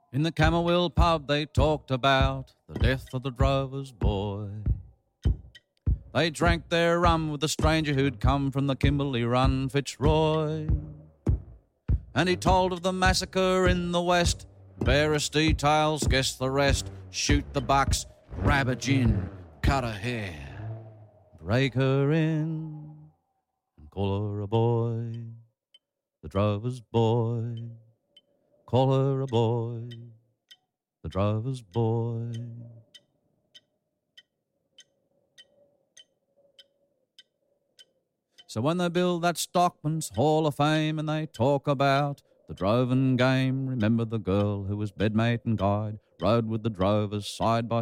In the Camberwell pub they talked about the death of the drover's boy. They drank their rum with a stranger who'd come from the Kimberley Run, Fitzroy. And he told of the massacre in the west, barest details, guess the rest. Shoot the bucks, grab a gin, cut her hair, break her in, and call her a boy, the drover's boy. Call her a boy, the drover's boy. So when they build that Stockman's Hall of Fame and they talk about the droving game, remember the girl who was bedmate and guide, rode with the drovers side by